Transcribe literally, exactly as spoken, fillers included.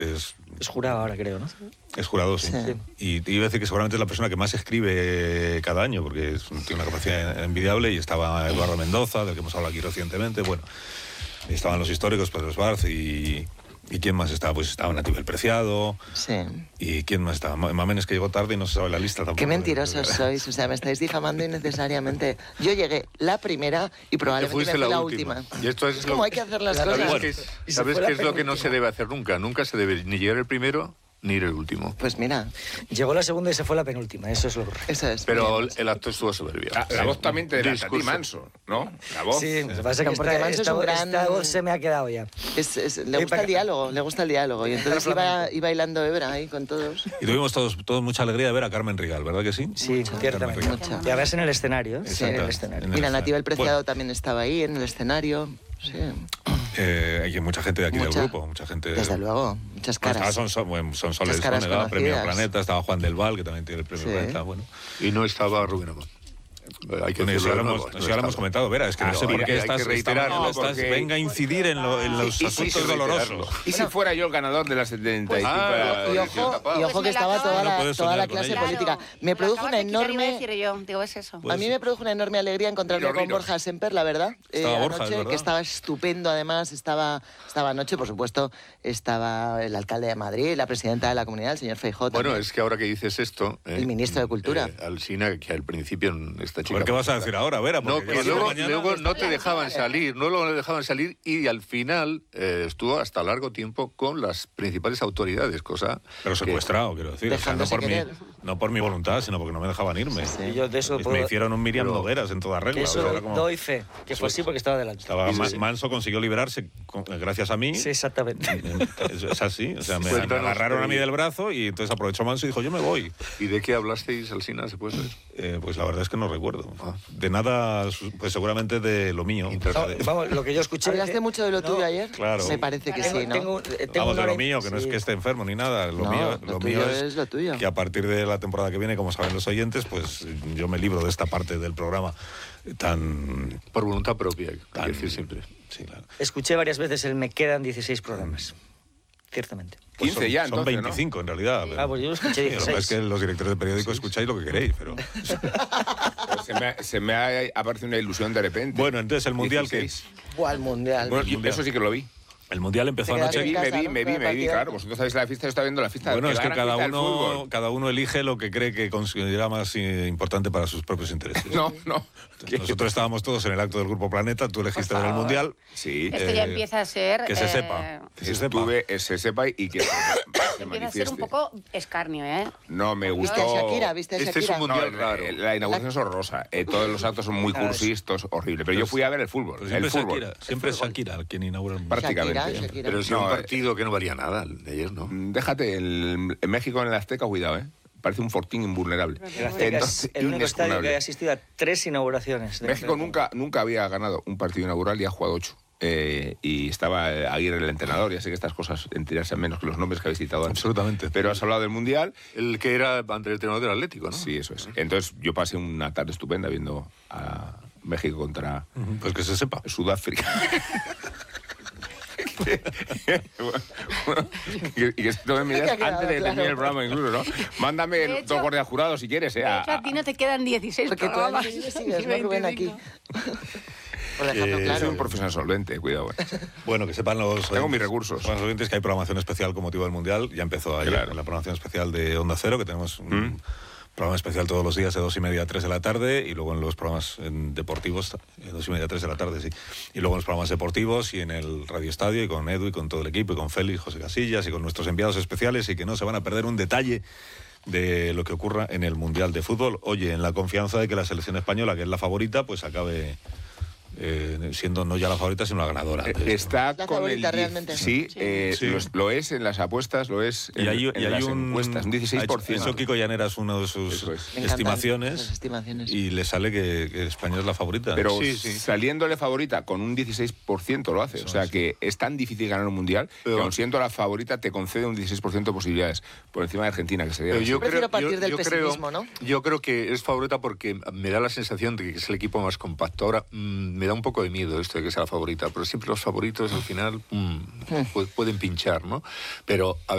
Es, es jurado ahora, creo, ¿no? Es jurado, sí. sí. Y te iba a decir que seguramente es la persona que más escribe cada año, porque es, tiene una capacidad envidiable, y estaba Eduardo Mendoza, del que hemos hablado aquí recientemente, bueno, y estaban los históricos, Pedro Esbarz, y... ¿Y quién más estaba? Pues estaba Natividad Preciado. Sí. ¿Y quién más estaba? Mamen, que llegó tarde y no se sabe la lista tampoco. Qué mentirosos sois, o sea, me estáis difamando innecesariamente. Yo llegué la primera y probablemente me fui la, la última. última. Y esto es, es lo... como hay que hacer las ¿Sabes cosas. Que es, ¿Sabes qué es lo que no se debe hacer nunca? Nunca se debe ni llegar el primero ni ir el último. Pues mira. Llegó la segunda y se fue la penúltima, eso es lo correcto. Eso es. Pero el, el acto estuvo soberbio. La, la voz también te delata a ti, Manso, ¿no? La voz. Sí, me parece que porque esta, Manso esta, es un gran... esta voz se me ha quedado ya. Es, es, le gusta el diálogo, le gusta el diálogo. Y entonces iba, iba bailando Ebra ahí con todos. Y tuvimos todos, todos mucha alegría de ver a Carmen Rigal, ¿verdad que sí? Sí, mucho, ciertamente. Mucho. Y a verse en el escenario. Sí, en el escenario. Mira, Natividad Preciado bueno. también estaba ahí en el escenario. Sí. Eh, hay mucha gente de aquí mucha, del grupo, mucha gente. Desde luego, muchas caras. Bueno, son, son, bueno, son Soles Sonega, Premio Planeta, estaba Juan del Val, que también tiene el Premio sí. Planeta, bueno. Y no estaba Rubén Amón. Hay que bueno, eso ya lo hemos, no hemos comentado, Vera, es que ah, no sé por qué estás, estás, no, estás porque... venga a incidir en, lo, en los y, asuntos y, dolorosos. ¿Y si fuera yo el ganador de las setenta y ah, y, ojo, y ojo que estaba toda la, no toda la clase política. Me produjo una enorme... Yo. Digo, es eso. Pues, a mí me produjo una enorme alegría encontrarme con Borja Semper, la verdad. Estaba eh, Borja, anoche, ¿verdad? Que estaba estupendo, además. Estaba, estaba anoche, por supuesto, estaba el alcalde de Madrid, la presidenta de la comunidad, el señor Feijóo. Bueno, es que ahora que dices esto... El ministro de Cultura. Alsina, que al principio esta chica... ¿Por qué vas a decir ahora, Vera? No, que luego, mañana... luego no te dejaban salir, no lo dejaban salir y al final eh, estuvo hasta largo tiempo con las principales autoridades, cosa... Pero secuestrado, que... quiero decir, o sea, no, por mi, no por mi voluntad, sino porque no me dejaban irme. Sí, sí. Yo de eso puedo... Me hicieron un Miriam pero... Nogueras en toda regla. Eso o sea, como... doy fe, que fue así porque estaba delante. Estaba sí, Ma sí. Manso consiguió liberarse con, gracias a mí. Sí, exactamente. Es, es así, o sea, me, me agarraron a mí del brazo y entonces aprovechó Manso y dijo, yo me voy. ¿Y de qué hablasteis, Alsina, se puede saber? Eh, pues la verdad es que no recuerdo. Ah. De nada, pues seguramente de lo mío. No, vamos, lo que yo escuché... ¿Hablaste que... mucho de lo tuyo no, ayer? Claro. Me parece que tengo, sí, ¿no? Tengo, tengo vamos, de lo hora... mío, que sí. no es que esté enfermo ni nada. Lo, no, mío, lo, lo mío mío es, es lo tuyo. Que a partir de la temporada que viene, como saben los oyentes, pues yo me libro de esta parte del programa tan... Por voluntad propia, tan, hay que decir siempre. Sí, claro. Escuché varias veces el me quedan dieciséis programas. Ciertamente. Pues son, ya, son entonces, veinticinco, ¿no? En realidad. Ah, pues yo lo escuché dieciséis. Sí, lo que es que los directores de periódico sí, escucháis lo que queréis, pero... pues se, me, se me ha aparecido una ilusión de repente. Bueno, entonces, ¿el Mundial qué es? ¿Cuál Mundial? Bueno, el mundial. Eso sí que lo vi. El Mundial empezó anoche. Me vi, me vi, me vi, me vi, claro. Vosotros sabéis la fiesta, yo estaba viendo la fiesta. Bueno, que es que cada uno, cada cada uno elige lo que cree que considera más eh, importante para sus propios intereses. No, no. Nosotros estábamos todos en el acto del Grupo Planeta, tú elegiste ver el Mundial. Sí. Esto eh, ya empieza a ser... Que se eh, sepa. Que se sepa. Estuve, eh, se sepa y que se, se empieza a ser un poco escarnio, ¿eh? No, me gustó... ¿Viste a Shakira? ¿Viste a Shakira? Este es un mundial no, raro. La, la inauguración es horrorosa. Eh, todos los actos son muy cursistas, horrible. Pero yo fui a ver el fútbol. Pues el siempre fútbol. Shakira, siempre es Shakira quien inaugura el Mundial. Prácticamente. Shakira, Shakira. Pero si no, un partido que no varía nada de ayer, ¿no? Déjate, el, en México en el Azteca, cuidado, ¿eh? Parece un fortín invulnerable. El Azteca es el único estadio que ha asistido a tres inauguraciones. México nunca, nunca había ganado un partido inaugural y ha jugado ocho. Eh, y estaba Aguirre el entrenador, ya sé que estas cosas enterarse menos que los nombres que habéis citado antes. Absolutamente. Pero has hablado del Mundial. El que era ante el entrenador del Atlético, ¿no? Sí, eso es. Entonces yo pasé una tarde estupenda viendo a México contra... Uh-huh. Pues que se sepa. Sudáfrica. bueno, y que se tomen medidas antes de terminar el programa incluso, ¿no? Mándame hecho, dos guardias jurados si quieres, ¿eh? De hecho, a ti no te quedan dieciséis porque programas. Porque tú sigues, ¿no, Rubén, aquí? Por dejarlo eh, claro. Soy un profesional solvente, cuidado. Eh. Bueno, que sepan los... Tengo mis recursos. Los oyentes que hay programación especial con motivo del Mundial. Ya empezó ayer claro. en la programación especial de Onda Cero, que tenemos... Un, ¿Mm? Programa especial todos los días de dos y media a tres de la tarde y luego en los programas en deportivos de dos y media a tres de la tarde, sí. Y luego en los programas deportivos y en el Radio Estadio y con Edu y con todo el equipo y con Félix, José Casillas y con nuestros enviados especiales y que no se van a perder un detalle de lo que ocurra en el Mundial de Fútbol. Oye, en la confianza de que la selección española, que es la favorita, pues acabe... Eh, siendo no ya la favorita, sino la ganadora. Está la con favorita el realmente. Sí, sí. Eh, sí. Lo, lo es en las apuestas, lo es en, y hay, en y hay las un, encuestas, un dieciséis por ciento. Eso Kiko Llanera es una de sus es. estimaciones, estimaciones y le sale que, que España es la favorita. Pero sí, sí. saliéndole favorita con un dieciséis por ciento lo hace. Eso, o sea sí. que es tan difícil ganar un Mundial pero, que aun siendo la favorita te concede un dieciséis por ciento de posibilidades por encima de Argentina, que sería... Yo, yo prefiero partir yo, del yo pesimismo, creo, ¿no? Yo creo que es favorita porque me da la sensación de que es el equipo más compacto. Ahora, mmm, me da un poco de miedo esto de que sea la favorita, pero siempre los favoritos al final mmm, pueden pinchar, ¿no? Pero a